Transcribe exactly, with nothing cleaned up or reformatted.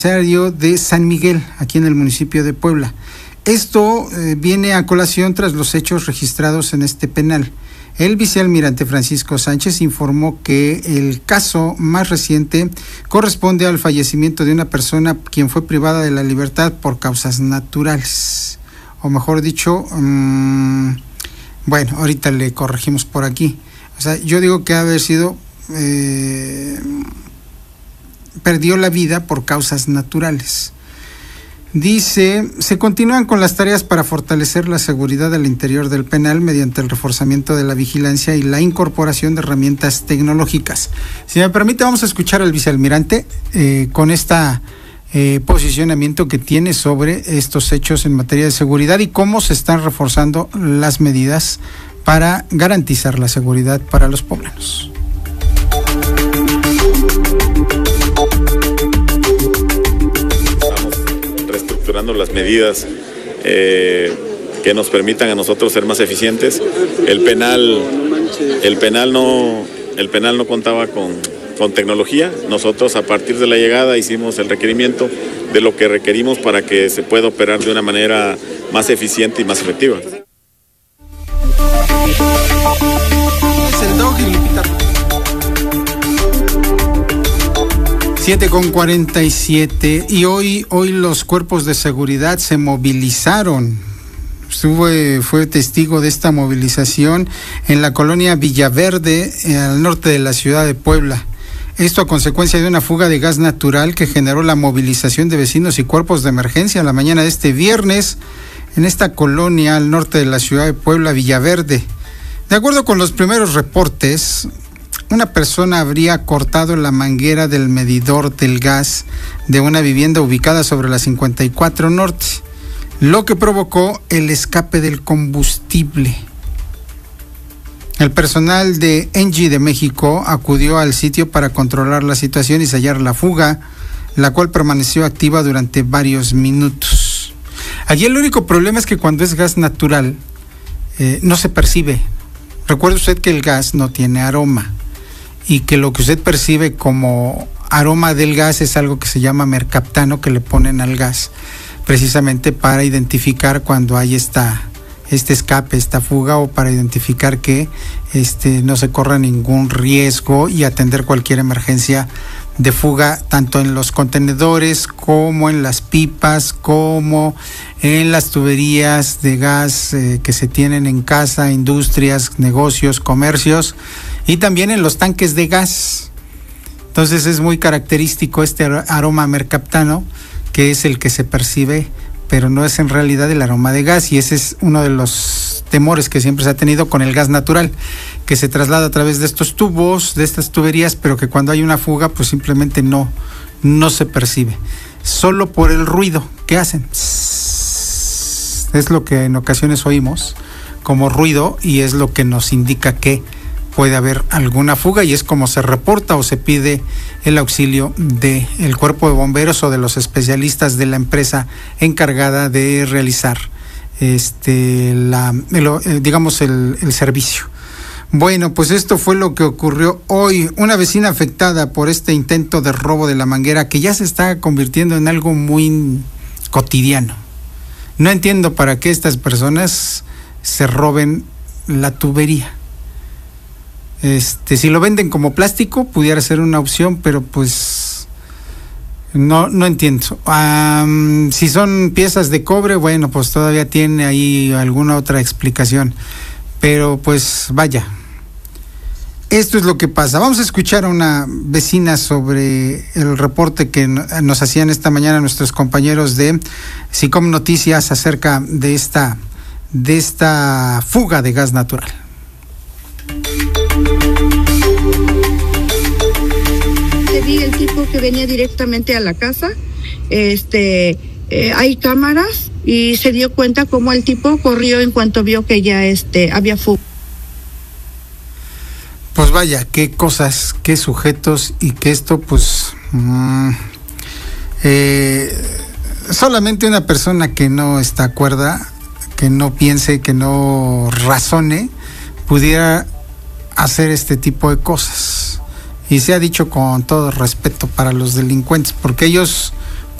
de San Miguel, aquí en el municipio de Puebla. Esto eh, viene a colación tras los hechos registrados en este penal. El vicealmirante Francisco Sánchez informó que el caso más reciente corresponde al fallecimiento de una persona quien fue privada de la libertad por causas naturales. O mejor dicho, mmm, bueno, ahorita le corregimos por aquí. O sea, yo digo que ha haber sido... Eh, perdió la vida por causas naturales. Dice, se continúan con las tareas para fortalecer la seguridad al interior del penal mediante el reforzamiento de la vigilancia y la incorporación de herramientas tecnológicas. Si me permite, vamos a escuchar al vicealmirante eh, con esta eh, posicionamiento que tiene sobre estos hechos en materia de seguridad y cómo se están reforzando las medidas para garantizar la seguridad para los poblanos. Reestructurando las medidas eh, que nos permitan a nosotros ser más eficientes. El penal, el penal no, el penal no contaba con, con tecnología. Nosotros a partir de la llegada hicimos el requerimiento de lo que requerimos para que se pueda operar de una manera más eficiente y más efectiva. Es el dog y Lupita. siete con cuarenta y siete y hoy, hoy los cuerpos de seguridad se movilizaron. Estuve, fue testigo de esta movilización en la colonia Villaverde, al norte de la ciudad de Puebla. Esto a consecuencia de una fuga de gas natural que generó la movilización de vecinos y cuerpos de emergencia la mañana de este viernes en esta colonia al norte de la ciudad de Puebla, Villaverde. De acuerdo con los primeros reportes, una persona habría cortado la manguera del medidor del gas de una vivienda ubicada sobre la cincuenta y cuatro Norte, lo que provocó el escape del combustible. El personal de Engie de México acudió al sitio para controlar la situación y sellar la fuga, la cual permaneció activa durante varios minutos. Allí el único problema es que cuando es gas natural, eh, no se percibe. Recuerde usted que el gas no tiene aroma, y que lo que usted percibe como aroma del gas es algo que se llama mercaptano que le ponen al gas, precisamente para identificar cuando hay esta, este escape, esta fuga, o para identificar que este, no se corra ningún riesgo y atender cualquier emergencia de fuga, tanto en los contenedores como en las pipas, como en las tuberías de gas eh, que se tienen en casa, industrias, negocios, comercios, y también en los tanques de gas. Entonces es muy característico este aroma mercaptano, que es el que se percibe, pero no es en realidad el aroma de gas, y ese es uno de los temores que siempre se ha tenido con el gas natural, que se traslada a través de estos tubos, de estas tuberías, pero que cuando hay una fuga pues simplemente no, no se percibe, solo por el ruido que hacen. Es lo que en ocasiones oímos como ruido y es lo que nos indica que puede haber alguna fuga, y es como se reporta o se pide el auxilio del cuerpo de bomberos o de los especialistas de la empresa encargada de realizar este la el, digamos el, el servicio. Bueno, pues esto fue lo que ocurrió hoy. Una vecina afectada por este intento de robo de la manguera que ya se está convirtiendo en algo muy cotidiano. No entiendo para qué estas personas se roben la tubería. Este, si lo venden como plástico, pudiera ser una opción, pero pues no, no entiendo. Um, si son piezas de cobre, bueno, pues todavía tiene ahí alguna otra explicación. Pero pues vaya, esto es lo que pasa. Vamos a escuchar a una vecina sobre el reporte que nos hacían esta mañana nuestros compañeros de SICOM Noticias acerca de esta, de esta fuga de gas natural. Vi el tipo que venía directamente a la casa, este, eh, hay cámaras y se dio cuenta cómo el tipo corrió en cuanto vio que ya este, había fuga. Pues vaya, qué cosas, qué sujetos, y que esto pues mmm, eh, solamente una persona que no está cuerda, que no piense, que no razone, pudiera hacer este tipo de cosas. Y se ha dicho con todo respeto para los delincuentes, porque ellos